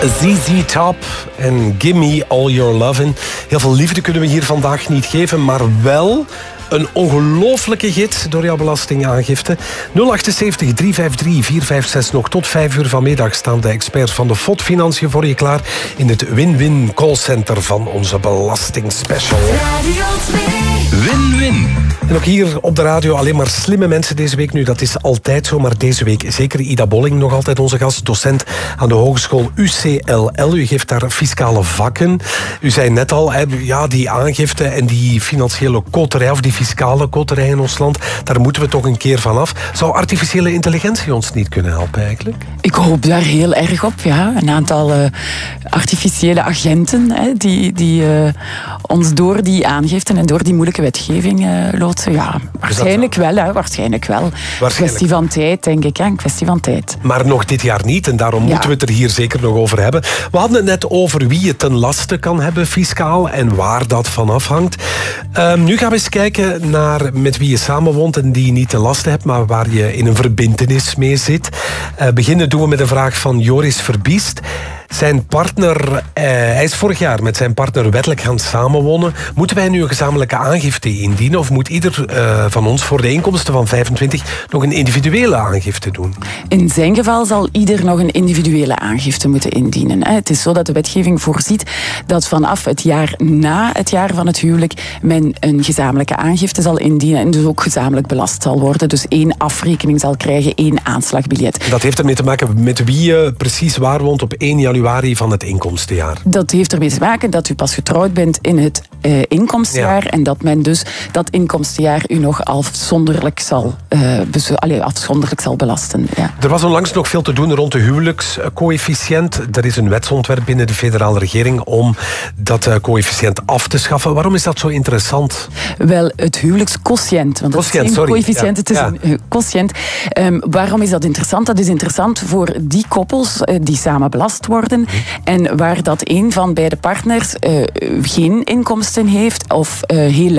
ZZ Top en Gimme All Your Lovin'. Heel veel liefde kunnen we hier vandaag niet geven, maar wel een ongelofelijke gids door jouw belastingaangifte. 078 353 456. Nog tot 5 uur vanmiddag staan de experts van de FOD Financiën voor je klaar in het Win-Win callcenter van onze belastingspecial. Win-Win. En ook hier op de radio alleen maar slimme mensen deze week. Nu, dat is altijd zo, maar deze week zeker Ida Bolling, nog altijd onze gast, docent aan de hogeschool UCLL. U geeft daar fiscale vakken. U zei net al, ja, die aangifte en die financiële koterij, of die fiscale koterij in ons land, daar moeten we toch een keer vanaf. Zou artificiële intelligentie ons niet kunnen helpen eigenlijk? Ik hoop daar heel erg op, ja. Een aantal artificiële agenten die ons door die aangifte en door die moeilijke wetgeving loodsen. Ja, waarschijnlijk wel, hè. Waarschijnlijk wel. Een kwestie van tijd, denk ik. Hè. Een kwestie van tijd. Maar nog dit jaar niet, en daarom moeten we het er hier zeker nog over hebben. We hadden het net over wie het ten laste kan hebben fiscaal en waar dat van afhangt. Nu gaan we eens kijken naar met wie je samenwoont en die je niet ten laste hebt, maar waar je in een verbintenis mee zit. Beginnen doen we met een vraag van Joris Verbiest. Zijn partner, hij is vorig jaar met zijn partner wettelijk gaan samenwonen. Moeten wij nu een gezamenlijke aangifte indienen? Of moet ieder van ons voor de inkomsten van 25 nog een individuele aangifte doen? In zijn geval zal ieder nog een individuele aangifte moeten indienen. Het is zo dat de wetgeving voorziet dat vanaf het jaar na het jaar van het huwelijk men een gezamenlijke aangifte zal indienen en dus ook gezamenlijk belast zal worden. Dus 1 afrekening zal krijgen, 1 aanslagbiljet. Dat heeft ermee te maken met wie je precies waar woont op 1 januari van het inkomstenjaar. Dat heeft ermee te maken dat u pas getrouwd bent in het inkomstenjaar en dat men dus dat inkomstenjaar u nog afzonderlijk zal belasten. Ja. Er was onlangs nog veel te doen rond de huwelijkscoëfficiënt. Er is een wetsontwerp binnen de federale regering om dat coëfficiënt af te schaffen. Waarom is dat zo interessant? Wel, het huwelijksquotient. Want dat is geen coëfficiënt, het is een quotient. Waarom is dat interessant? Dat is interessant voor die koppels die samen belast worden en waar dat een van beide partners geen inkomsten heeft of heel